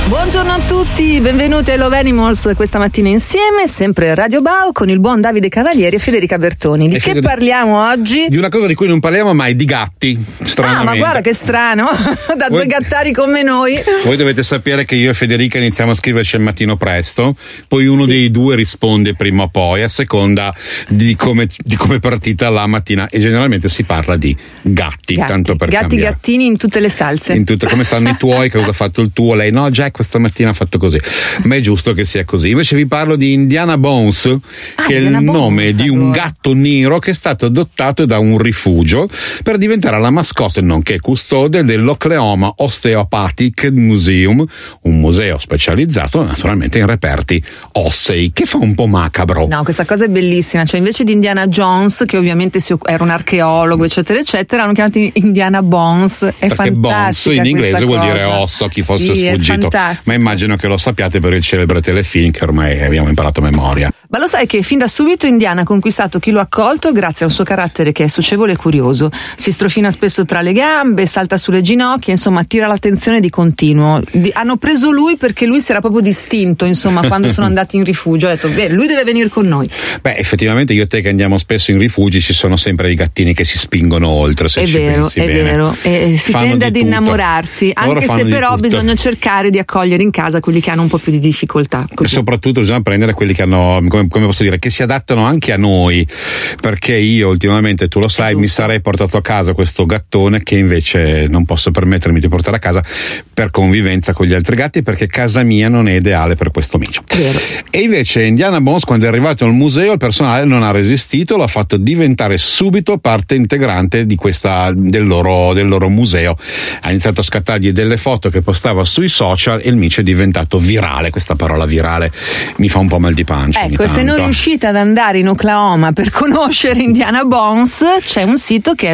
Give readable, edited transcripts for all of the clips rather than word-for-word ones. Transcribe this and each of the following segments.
Buongiorno a tutti, benvenuti ai Love Animals questa mattina insieme, sempre Radio Bao con il buon Davide Cavalieri e Federica Bertoni. Di che parliamo oggi? Di una cosa di cui non parliamo mai, di gatti, stranamente. Ah, ma guarda che strano, da due gattari come noi. Voi dovete sapere che io e Federica iniziamo a scriverci al mattino presto, poi uno dei due risponde prima o poi, a seconda di come è partita la mattina, e generalmente si parla di gatti. Tanto per cambiare. Gattini in tutte le salse. Come stanno i tuoi, cosa ha fatto il tuo, lei no, Jack questa mattina ha fatto così, ma è giusto che sia così. Invece vi parlo di Indiana Bones, che è il nome di un gatto nero che è stato adottato da un rifugio per diventare la mascotte nonché custode dell'Oklahoma Osteopathic Museum, un museo specializzato naturalmente in reperti ossei, che fa un po' macabro. No, questa cosa è bellissima, cioè invece di Indiana Jones, che ovviamente era un archeologo eccetera eccetera, hanno chiamato Indiana Bones. È perché Bones in inglese vuol dire osso, a chi fosse sfuggito, ma immagino che lo sappiate per il celebre telefilm che ormai abbiamo imparato a memoria. Ma lo sai che fin da subito Indiana ha conquistato chi lo ha accolto grazie al suo carattere che è socievole e curioso, si strofina spesso tra le gambe, salta sulle ginocchia, insomma attira l'attenzione di continuo. Hanno preso lui perché lui si era proprio distinto, insomma, quando sono andati in rifugio, ha detto beh, lui deve venire con noi. Beh, effettivamente io e te che andiamo spesso in rifugi ci sono sempre dei gattini che si spingono oltre, se è ci vero, pensi è bene. Vero, si tende ad innamorarsi, anche se però bisogna cercare di accogliere in casa quelli che hanno un po' più di difficoltà. Così. E soprattutto bisogna prendere quelli che hanno, come posso dire, che si adattano anche a noi, perché io ultimamente, tu lo sai, mi sarei portato a casa questo gattone che invece non posso permettermi di portare a casa per convivenza con gli altri gatti, perché casa mia non è ideale per questo micio. Vero. E invece Indiana Bones, quando è arrivato al museo, il personale non ha resistito, l'ha fatto diventare subito parte integrante del loro museo. Ha iniziato a scattargli delle foto che postava sui social e il micio è diventato virale. Questa parola virale mi fa un po' mal di pancia. Ecco, se non riuscite ad andare in Oklahoma per conoscere Indiana Bones, c'è un sito che è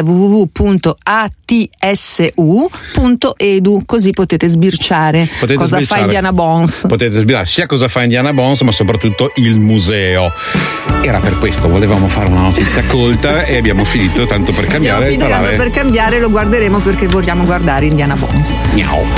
www.atsu.edu, così potete sbirciare cosa fa Indiana Bones. Potete sbirciare sia cosa fa Indiana Bones, ma soprattutto il museo. Era per questo, volevamo fare una notizia colta e abbiamo finito tanto per cambiare. Lo guarderemo perché vogliamo guardare Indiana Bones. Miau.